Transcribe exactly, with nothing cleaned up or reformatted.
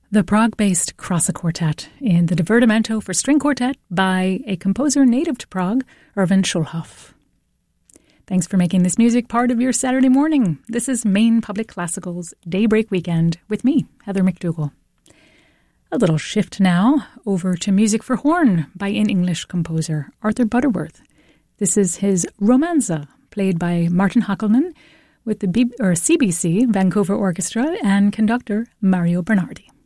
The Prague-based Krasa Quartet in the Divertimento for String Quartet by a composer native to Prague, Erwin Schulhoff. Thanks for making this music part of your Saturday morning. This is Maine Public Classical's Daybreak Weekend with me, Heather McDougall. A little shift now over to music for horn by an English composer, Arthur Butterworth. This is his Romanza, played by Martin Hackelman with the B- or C B C Vancouver Orchestra and conductor Mario Bernardi.